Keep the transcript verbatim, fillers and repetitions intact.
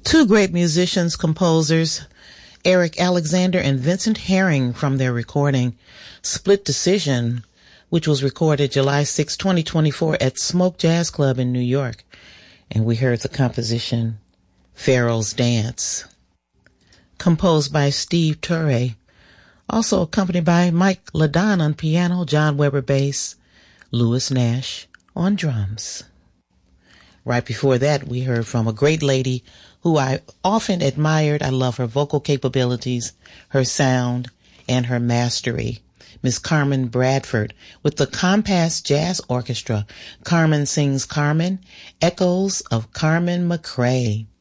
Two great musicians, composers, Eric Alexander and Vincent Herring, from their recording Split Decision, which was recorded July sixth, twenty twenty-four at Smoke Jazz Club in New York. And we heard the composition Pharaoh's Dance, composed by Steve Turre, also accompanied by Mike Ladon on piano, John Weber bass, Louis Nash on drums. Right before that, we heard from a great lady who I often admired. I love her vocal capabilities, her sound, and her mastery. Miss Carmen Bradford with the Compass Jazz Orchestra. Carmen sings Carmen, Echoes of Carmen McRae.